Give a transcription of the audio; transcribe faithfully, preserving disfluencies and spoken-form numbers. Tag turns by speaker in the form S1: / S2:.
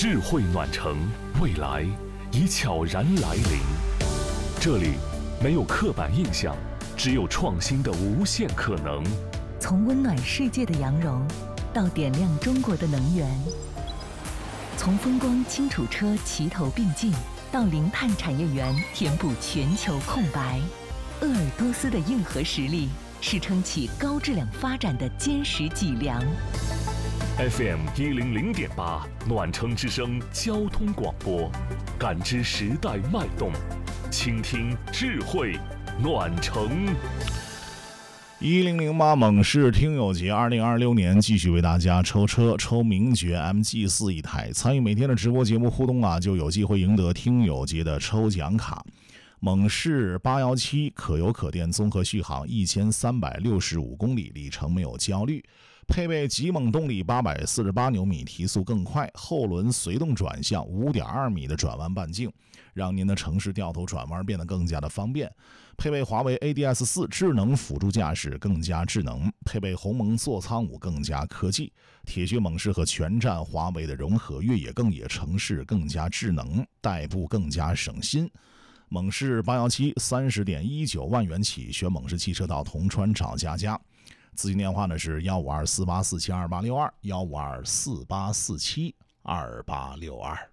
S1: 智慧暖城，未来已悄然来临。这里没有刻板印象，只有创新的无限可能。
S2: 从温暖世界的阳融，到点亮中国的能源；从风光轻楚车齐头并进，到零碳产业园填补全球空白。鄂尔多斯的硬核实力是撑起高质量发展的坚实脊梁。
S1: F M 一零零点八暖城之声交通广播，感知时代脉动，倾听智慧暖城。
S3: 一零零八猛士听友节二零二六年继续为大家抽车，抽名爵 M G 四一台。参与每天的直播节目互动啊，就有机会赢得听友节的抽奖卡。猛士八一七可油可电综合续航一千三百六十五公里，里程没有焦虑，配备极猛动力八百四十八牛米，提速更快，后轮随动转向 五点二米的转弯半径，让您的城市掉头转弯变得更加的方便。配备华为 A D S 四 智能辅助驾驶更加智能，配备鸿蒙座舱五更加科技。铁血猛士和全站华为的融合，越野更野城市更加智能，代步更加省心。猛士八一七 三十点一九万元起，选猛士汽车到铜川找佳佳。咨询电话呢是一五二四八四七二八六二 一五二四八四七二八六二。